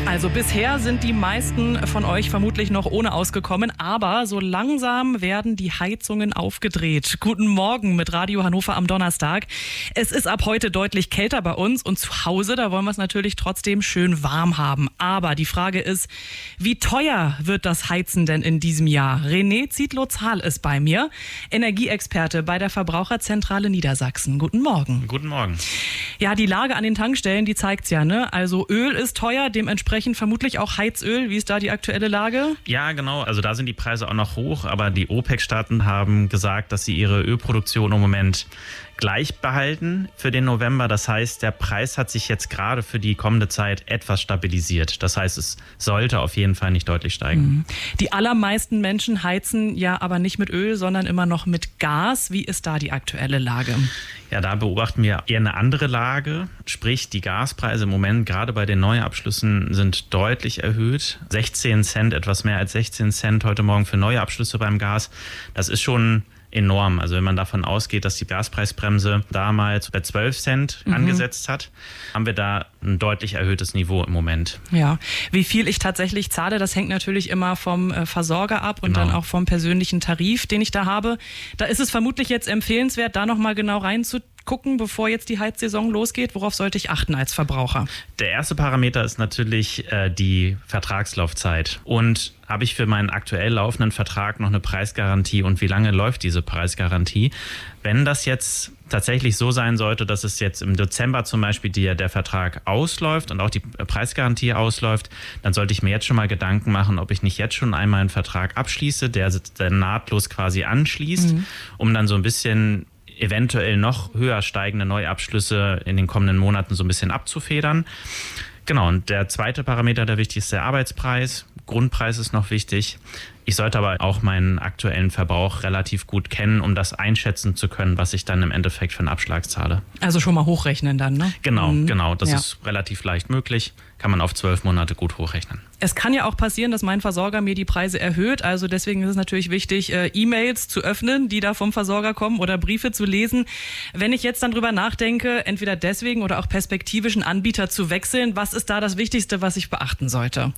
Also bisher sind die meisten von euch vermutlich noch ohne ausgekommen, aber so langsam werden die Heizungen aufgedreht. Guten Morgen mit Radio Hannover am Donnerstag. Es ist ab heute deutlich kälter bei uns und zu Hause, da wollen wir es natürlich trotzdem schön warm haben. Aber die Frage ist, wie teuer wird das Heizen denn in diesem Jahr? René Zietlow-Zahl ist bei mir, Energieexperte bei der Verbraucherzentrale Niedersachsen. Guten Morgen. Guten Morgen. Ja, die Lage an den Tankstellen, die zeigt's ja, ne? Also Öl ist teuer, dementsprechend vermutlich auch Heizöl. Wie ist da die aktuelle Lage? Ja, genau. Also da sind die Preise auch noch hoch, aber die OPEC-Staaten haben gesagt, dass sie ihre Ölproduktion im Moment gleich behalten für den November. Das heißt, der Preis hat sich jetzt gerade für die kommende Zeit etwas stabilisiert. Das heißt, es sollte auf jeden Fall nicht deutlich steigen. Die allermeisten Menschen heizen ja aber nicht mit Öl, sondern immer noch mit Gas. Wie ist da die aktuelle Lage? Ja, da beobachten wir eher eine andere Lage. Sprich, die Gaspreise im Moment, gerade bei den Neuabschlüssen, sind deutlich erhöht. 16 Cent, etwas mehr als 16 Cent heute Morgen für neue Abschlüsse beim Gas. Das ist schon enorm. Also wenn man davon ausgeht, dass die Gaspreisbremse damals bei 12 Cent angesetzt hat, haben wir da ein deutlich erhöhtes Niveau im Moment. Ja, wie viel ich tatsächlich zahle, das hängt natürlich immer vom Versorger ab und dann auch vom persönlichen Tarif, den ich da habe. Da ist es vermutlich jetzt empfehlenswert, da nochmal genau reinzugucken, bevor jetzt die Heizsaison losgeht. Worauf sollte ich achten als Verbraucher? Der erste Parameter ist natürlich die Vertragslaufzeit. Und habe ich für meinen aktuell laufenden Vertrag noch eine Preisgarantie und wie lange läuft diese Preisgarantie? Wenn das jetzt tatsächlich so sein sollte, dass es jetzt im Dezember zum Beispiel der Vertrag ausläuft und auch die Preisgarantie ausläuft, dann sollte ich mir jetzt schon mal Gedanken machen, ob ich nicht jetzt schon einmal einen Vertrag abschließe, der nahtlos quasi anschließt, um dann so ein bisschen eventuell noch höher steigende Neuabschlüsse in den kommenden Monaten so ein bisschen abzufedern. Genau, und der zweite Parameter, der wichtig ist, der Arbeitspreis. Grundpreis ist noch wichtig. Ich sollte aber auch meinen aktuellen Verbrauch relativ gut kennen, um das einschätzen zu können, was ich dann im Endeffekt für einen Abschlag zahle. Also schon mal hochrechnen dann, ne? Genau. Das ist relativ leicht möglich. Kann man auf 12 Monate gut hochrechnen. Es kann ja auch passieren, dass mein Versorger mir die Preise erhöht. Also deswegen ist es natürlich wichtig, E-Mails zu öffnen, die da vom Versorger kommen oder Briefe zu lesen. Wenn ich jetzt dann drüber nachdenke, entweder deswegen oder auch perspektivisch einen Anbieter zu wechseln, was ist da das Wichtigste, was ich beachten sollte?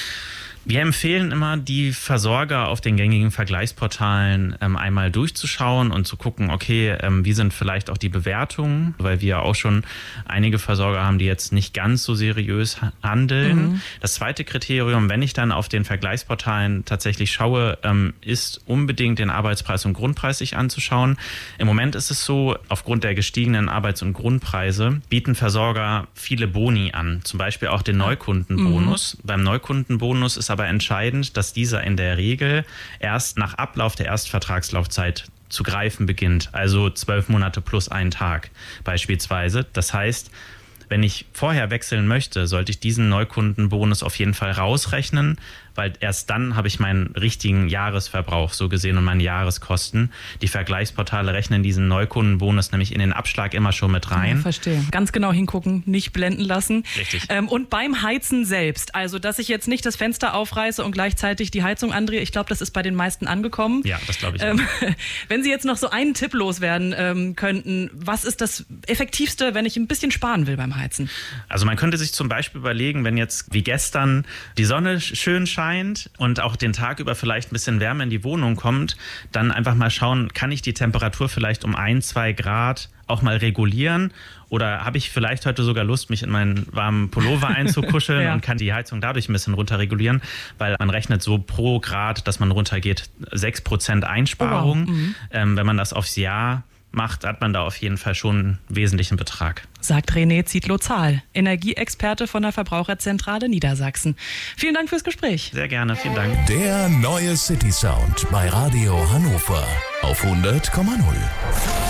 Wir empfehlen immer, die Versorger auf den gängigen Vergleichsportalen einmal durchzuschauen und zu gucken, okay, wie sind vielleicht auch die Bewertungen, weil wir auch schon einige Versorger haben, die jetzt nicht ganz so seriös handeln. Das zweite Kriterium, wenn ich dann auf den Vergleichsportalen tatsächlich schaue, ist unbedingt den Arbeitspreis und Grundpreis sich anzuschauen. Im Moment ist es so, aufgrund der gestiegenen Arbeits- und Grundpreise bieten Versorger viele Boni an, zum Beispiel auch den Neukundenbonus. Beim Neukundenbonus ist aber entscheidend, dass dieser in der Regel erst nach Ablauf der Erstvertragslaufzeit zu greifen beginnt, also 12 Monate plus einen Tag beispielsweise. Das heißt, wenn ich vorher wechseln möchte, sollte ich diesen Neukundenbonus auf jeden Fall rausrechnen, weil erst dann habe ich meinen richtigen Jahresverbrauch so gesehen und meine Jahreskosten. Die Vergleichsportale rechnen diesen Neukundenbonus nämlich in den Abschlag immer schon mit rein. Ja, verstehe. Ganz genau hingucken, nicht blenden lassen. Richtig. Und beim Heizen selbst, also dass ich jetzt nicht das Fenster aufreiße und gleichzeitig die Heizung andrehe, ich glaube, das ist bei den meisten angekommen. Ja, das glaube ich auch. Wenn Sie jetzt noch so einen Tipp loswerden könnten, was ist das Effektivste, wenn ich ein bisschen sparen will beim Heizen? Also man könnte sich zum Beispiel überlegen, wenn jetzt wie gestern die Sonne schön scheint und auch den Tag über vielleicht ein bisschen Wärme in die Wohnung kommt, dann einfach mal schauen, kann ich die Temperatur vielleicht um 1-2 Grad auch mal regulieren oder habe ich vielleicht heute sogar Lust, mich in meinen warmen Pullover einzukuscheln und kann die Heizung dadurch ein bisschen runterregulieren, weil man rechnet so pro Grad, dass man runtergeht, 6% Einsparung. Wenn man das aufs Jahr macht, hat man da auf jeden Fall schon einen wesentlichen Betrag. Sagt René Zietlow-Zahl, Energieexperte von der Verbraucherzentrale Niedersachsen. Vielen Dank fürs Gespräch. Sehr gerne, vielen Dank. Der neue City Sound bei Radio Hannover auf 100,0.